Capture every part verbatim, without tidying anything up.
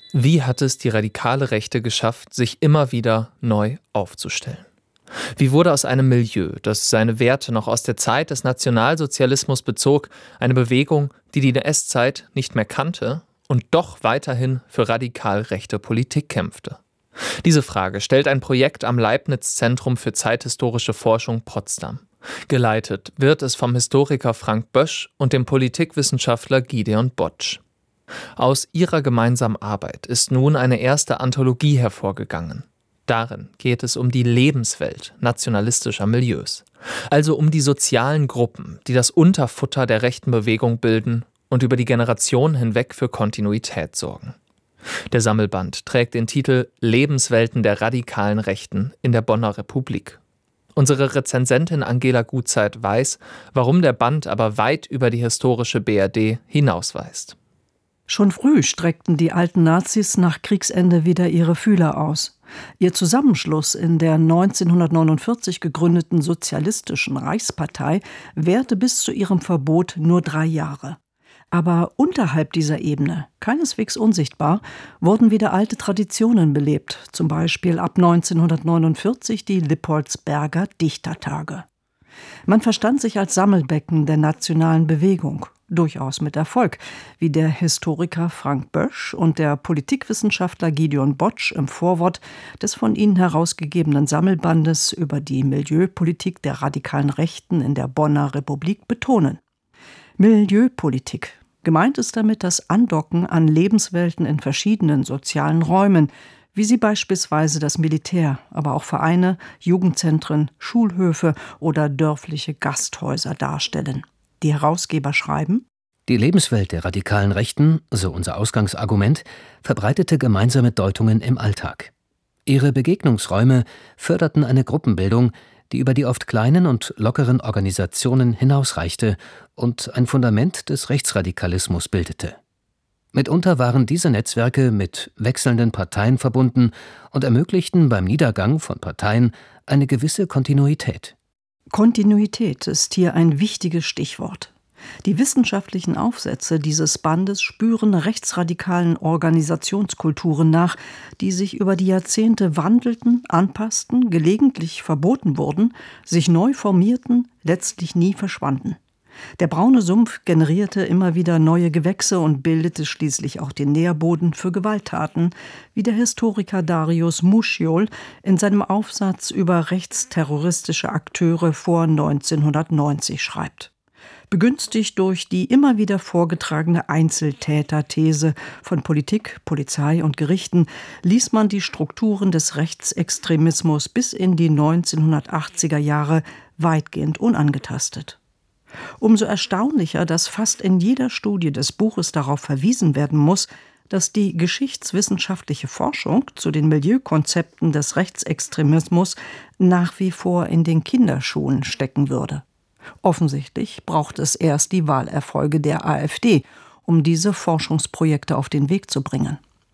Wie hat es die radikale Rechte geschafft, sich immer wieder neu aufzustellen? Wie wurde aus einem Milieu, das seine Werte noch aus der Zeit des Nationalsozialismus bezog, eine Bewegung, die die N S-Zeit nicht mehr kannte und doch weiterhin für radikal rechte Politik kämpfte? Diese Frage stellt ein Projekt am Leibniz-Zentrum für zeithistorische Forschung Potsdam. Geleitet wird es vom Historiker Frank Bösch und dem Politikwissenschaftler Gideon Botsch. Aus ihrer gemeinsamen Arbeit ist nun eine erste Anthologie hervorgegangen. Darin geht es um die Lebenswelt nationalistischer Milieus, also um die sozialen Gruppen, die das Unterfutter der rechten Bewegung bilden und über die Generationen hinweg für Kontinuität sorgen. Der Sammelband trägt den Titel »Lebenswelten der radikalen Rechten in der Bonner Republik«. Unsere Rezensentin Angela Gutzeit weiß, warum der Band aber weit über die historische B R D hinausweist. Schon früh streckten die alten Nazis nach Kriegsende wieder ihre Fühler aus. Ihr Zusammenschluss in der neunzehnhundertneunundvierzig gegründeten Sozialistischen Reichspartei währte bis zu ihrem Verbot nur drei Jahre. Aber unterhalb dieser Ebene, keineswegs unsichtbar, wurden wieder alte Traditionen belebt, zum Beispiel ab neunzehnhundertneunundvierzig die Lippoldsberger Dichtertage. Man verstand sich als Sammelbecken der nationalen Bewegung, durchaus mit Erfolg, wie der Historiker Frank Bösch und der Politikwissenschaftler Gideon Botsch im Vorwort des von ihnen herausgegebenen Sammelbandes über die Milieupolitik der radikalen Rechten in der Bonner Republik betonen. Milieupolitik. Gemeint ist damit das Andocken an Lebenswelten in verschiedenen sozialen Räumen, wie sie beispielsweise das Militär, aber auch Vereine, Jugendzentren, Schulhöfe oder dörfliche Gasthäuser darstellen. Die Herausgeber schreiben: Die Lebenswelt der radikalen Rechten, so unser Ausgangsargument, verbreitete gemeinsame Deutungen im Alltag. Ihre Begegnungsräume förderten eine Gruppenbildung, die über die oft kleinen und lockeren Organisationen hinausreichte und ein Fundament des Rechtsradikalismus bildete. Mitunter waren diese Netzwerke mit wechselnden Parteien verbunden und ermöglichten beim Niedergang von Parteien eine gewisse Kontinuität. Kontinuität ist hier ein wichtiges Stichwort. Die wissenschaftlichen Aufsätze dieses Bandes spüren rechtsradikalen Organisationskulturen nach, die sich über die Jahrzehnte wandelten, anpassten, gelegentlich verboten wurden, sich neu formierten, letztlich nie verschwanden. Der braune Sumpf generierte immer wieder neue Gewächse und bildete schließlich auch den Nährboden für Gewalttaten, wie der Historiker Darius Muschiol in seinem Aufsatz über rechtsterroristische Akteure vor neunzehnhundertneunzig schreibt. Begünstigt durch die immer wieder vorgetragene Einzeltäter-These von Politik, Polizei und Gerichten ließ man die Strukturen des Rechtsextremismus bis in die neunzehnhundertachtziger Jahre weitgehend unangetastet. Umso erstaunlicher, dass fast in jeder Studie des Buches darauf verwiesen werden muss, dass die geschichtswissenschaftliche Forschung zu den Milieukonzepten des Rechtsextremismus nach wie vor in den Kinderschuhen stecken würde. Offensichtlich braucht es erst die Wahlerfolge der AfD, um diese Forschungsprojekte auf den Weg zu bringen.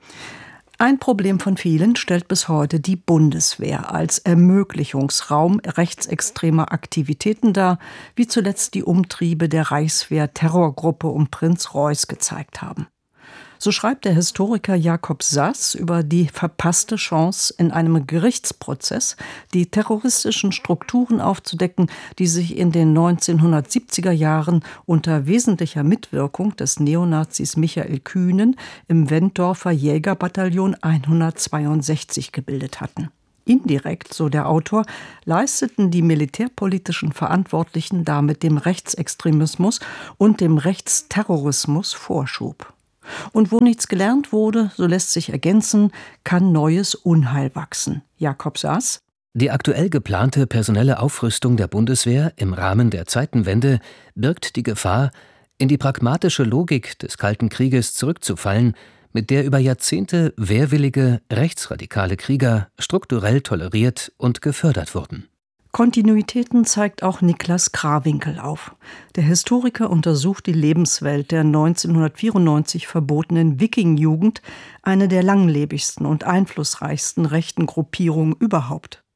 Ein Problem von vielen stellt bis heute die Bundeswehr als Ermöglichungsraum rechtsextremer Aktivitäten dar, wie zuletzt die Umtriebe der Reichswehr-Terrorgruppe um Prinz Reuß gezeigt haben. So schreibt der Historiker Jakob Sass über die verpasste Chance, in einem Gerichtsprozess die terroristischen Strukturen aufzudecken, die sich in den neunzehnhundertsiebziger Jahren unter wesentlicher Mitwirkung des Neonazis Michael Kühnen im Wentorfer Jägerbataillon hundertzweiundsechzig gebildet hatten. Indirekt, so der Autor, leisteten die militärpolitischen Verantwortlichen damit dem Rechtsextremismus und dem Rechtsterrorismus Vorschub. Und wo nichts gelernt wurde, so lässt sich ergänzen, kann neues Unheil wachsen. Jakob Sass: Die aktuell geplante personelle Aufrüstung der Bundeswehr im Rahmen der Zeitenwende birgt die Gefahr, in die pragmatische Logik des Kalten Krieges zurückzufallen, mit der über Jahrzehnte wehrwillige, rechtsradikale Krieger strukturell toleriert und gefördert wurden. Kontinuitäten zeigt auch Niklas Krawinkel auf. Der Historiker untersucht die Lebenswelt der neunzehnhundertvierundneunzig verbotenen Wiking-Jugend, eine der langlebigsten und einflussreichsten rechten Gruppierungen überhaupt.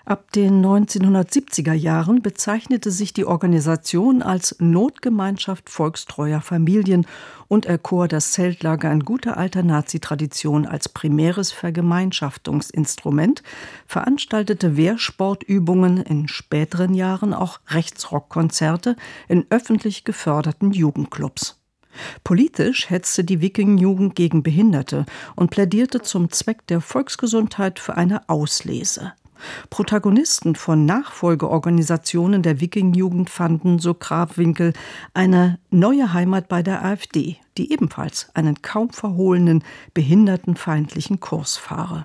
Ab den neunzehnhundertsiebziger Jahren bezeichnete sich die Organisation als Notgemeinschaft volkstreuer Familien und erkor das Zeltlager in guter alter Nazi-Tradition als primäres Vergemeinschaftungsinstrument, veranstaltete Wehrsportübungen, in späteren Jahren auch Rechtsrockkonzerte in öffentlich geförderten Jugendclubs. Politisch hetzte die Wiking-Jugend gegen Behinderte und plädierte zum Zweck der Volksgesundheit für eine Auslese. Protagonisten von Nachfolgeorganisationen der Wiking-Jugend fanden, so Krawinkel, eine neue Heimat bei der AfD, die ebenfalls einen kaum verhohlenen, behindertenfeindlichen Kurs fahre.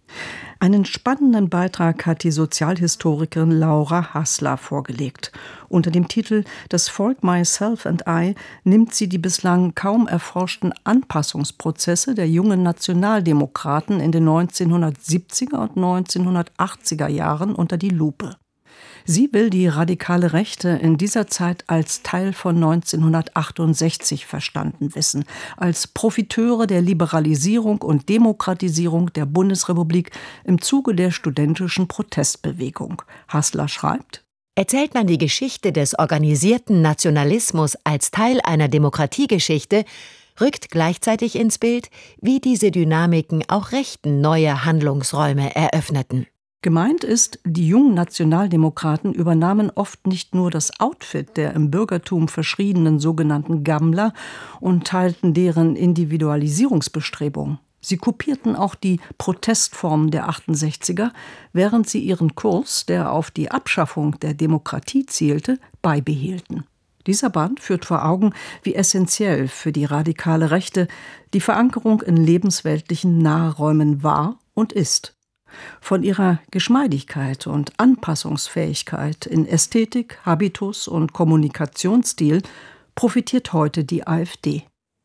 Einen spannenden Beitrag hat die Sozialhistorikerin Laura Haßler vorgelegt. Unter dem Titel »Das Volk, Myself and I« nimmt sie die bislang kaum erforschten Anpassungsprozesse der jungen Nationaldemokraten in den neunzehnhundertsiebziger und neunzehnhundertachtziger Jahren unter die Lupe. Sie will die radikale Rechte in dieser Zeit als Teil von neunzehnhundertachtundsechzig verstanden wissen, als Profiteure der Liberalisierung und Demokratisierung der Bundesrepublik im Zuge der studentischen Protestbewegung. Haßler schreibt: Erzählt man die Geschichte des organisierten Nationalismus als Teil einer Demokratiegeschichte, rückt gleichzeitig ins Bild, wie diese Dynamiken auch Rechten neue Handlungsräume eröffneten. Gemeint ist, die jungen Nationaldemokraten übernahmen oft nicht nur das Outfit der im Bürgertum verschriebenen sogenannten Gammler und teilten deren Individualisierungsbestrebungen. Sie kopierten auch die Protestformen der achtundsechziger, während sie ihren Kurs, der auf die Abschaffung der Demokratie zielte, beibehielten. Dieser Band führt vor Augen, wie essentiell für die radikale Rechte die Verankerung in lebensweltlichen Nahräumen war und ist. Von ihrer Geschmeidigkeit und Anpassungsfähigkeit in Ästhetik, Habitus und Kommunikationsstil profitiert heute die AfD.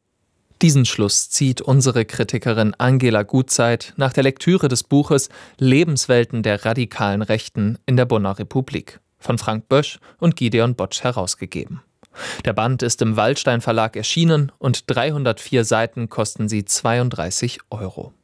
Diesen Schluss zieht unsere Kritikerin Angela Gutzeit nach der Lektüre des Buches »Lebenswelten der radikalen Rechten in der Bonner Republik« von Frank Bösch und Gideon Botsch herausgegeben. Der Band ist im Waldstein Verlag erschienen und dreihundertvier Seiten kosten sie zweiunddreißig Euro.